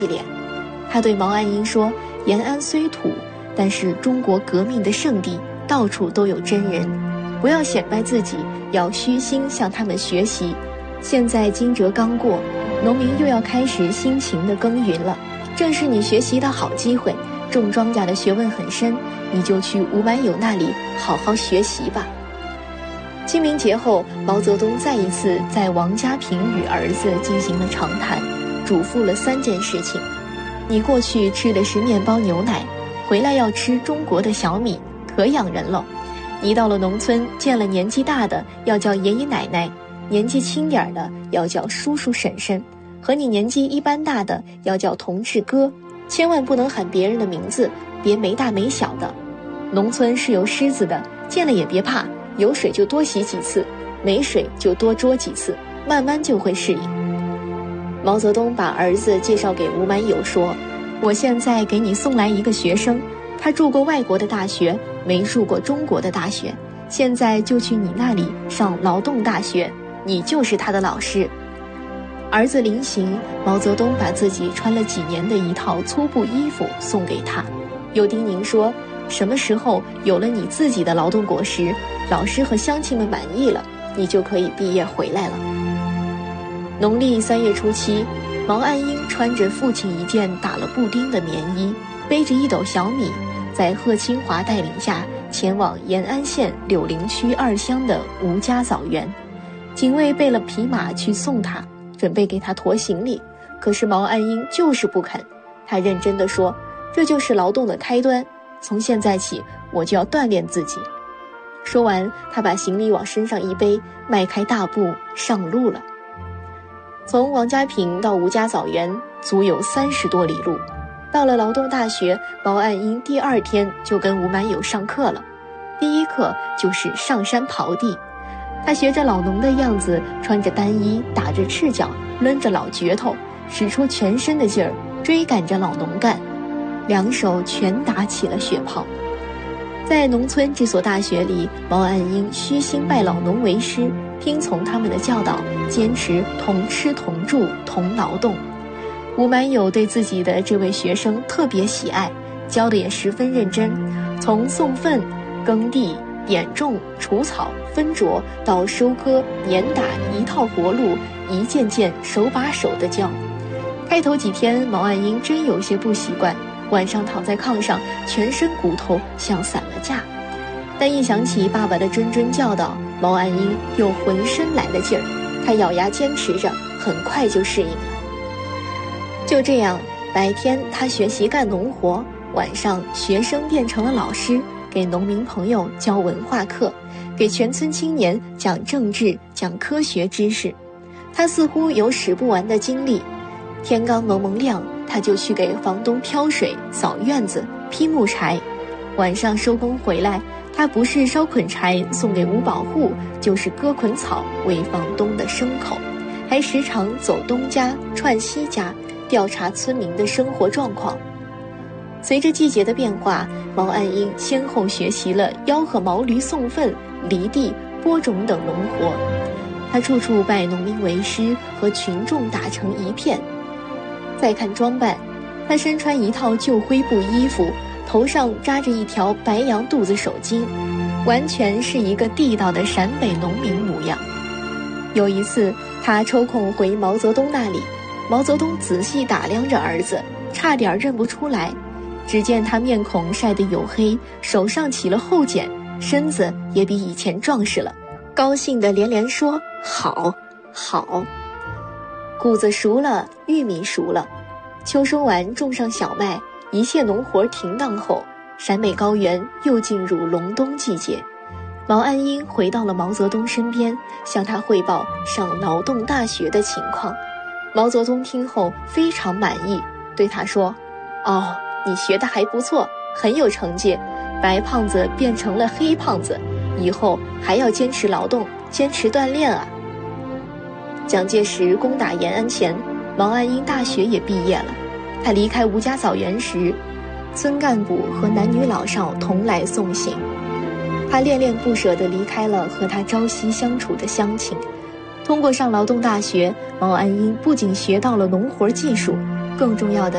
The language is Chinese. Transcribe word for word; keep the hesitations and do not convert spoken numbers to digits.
脸。他对毛岸英说，延安虽土，但是中国革命的圣地，到处都有真人，不要显摆自己，要虚心向他们学习。现在惊蛰刚过，农民又要开始辛勤的耕耘了，正是你学习的好机会。种庄稼的学问很深，你就去吴满友那里好好学习吧。清明节后，毛泽东再一次在王家坪与儿子进行了长谈，嘱咐了三件事情：你过去吃的是面包牛奶，回来要吃中国的小米，可养人了。你到了农村，见了年纪大的要叫爷爷奶奶，年纪轻点的要叫叔叔婶婶，和你年纪一般大的要叫同志哥，千万不能喊别人的名字，别没大没小的。农村是有狮子的，见了也别怕，有水就多洗几次，没水就多捉几次，慢慢就会适应。毛泽东把儿子介绍给吴满友说，我现在给你送来一个学生，他住过外国的大学，没住过中国的大学，现在就去你那里上劳动大学，你就是他的老师。儿子临行，毛泽东把自己穿了几年的一套粗布衣服送给他，又叮咛说，什么时候有了你自己的劳动果实，老师和乡亲们满意了，你就可以毕业回来了。农历三月初七，毛岸英穿着父亲一件打了布丁的棉衣，背着一斗小米，在贺清华带领下前往延安县柳林区二乡的吴家枣园。警卫备了匹马去送他，准备给他驮行李，可是毛岸英就是不肯。他认真地说，这就是劳动的开端，从现在起我就要锻炼自己。说完，他把行李往身上一背，迈开大步上路了。从王家坪到吴家枣园足有三十多里路。到了劳动大学，毛岸英第二天就跟吴满友上课了。第一课就是上山刨地，他学着老农的样子，穿着单衣，打着赤脚，抡着老镢头，使出全身的劲儿，追赶着老农干，两手全打起了血泡。在农村这所大学里，毛岸英虚心拜老农为师，听从他们的教导，坚持同吃同住同劳动。吴满友对自己的这位学生特别喜爱，教的也十分认真，从送粪、耕地、点种、除草、分着到收割、碾打，一套活路，一件件手把手的教。开头几天，毛岸英真有些不习惯，晚上躺在炕上，全身骨头像散了架。但一想起爸爸的谆谆教导，毛岸英又浑身来了劲儿。他咬牙坚持着，很快就适应了。就这样，白天他学习干农活，晚上学生变成了老师，给农民朋友教文化课，给全村青年讲政治、讲科学知识。他似乎有使不完的精力。天刚蒙蒙亮，他就去给房东挑水、扫院子、劈木柴。晚上收工回来，他不是烧捆柴送给五保户，就是割捆草喂房东的牲口，还时常走东家串西家，调查村民的生活状况。随着季节的变化，毛岸英先后学习了吆喝毛驴送粪、犁地、播种等农活。他处处拜农民为师，和群众打成一片。再看装扮，他身穿一套旧灰布衣服，头上扎着一条白羊肚子手巾，完全是一个地道的陕北农民模样。有一次，他抽空回毛泽东那里，毛泽东仔细打量着儿子，差点认不出来。只见他面孔晒得黝黑，手上起了后茧，身子也比以前壮实了，高兴地连连说：“好，好。”谷子熟了，玉米熟了，秋收完，种上小麦，一切农活停当后，陕北高原又进入隆冬季节。毛岸英回到了毛泽东身边，向他汇报上劳动大学的情况。毛泽东听后非常满意，对他说：“哦，你学得还不错，很有成绩，白胖子变成了黑胖子，以后还要坚持劳动，坚持锻炼啊。”蒋介石攻打延安前，毛岸英大学也毕业了。他离开吴家枣园时，村干部和男女老少同来送行。他恋恋不舍地离开了和他朝夕相处的乡亲。通过上劳动大学，毛岸英不仅学到了农活技术，更重要的